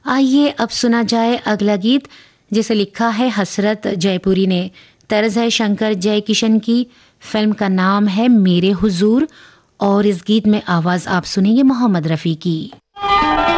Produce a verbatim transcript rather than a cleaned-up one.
आइए अब सुना जाए अगला गीत, जिसे लिखा है हसरत जयपुरी ने। तर्ज है शंकर जयकिशन की। फिल्म का नाम है मेरे हुजूर और इस गीत में आवाज आप सुनेंगे मोहम्मद रफ़ी की।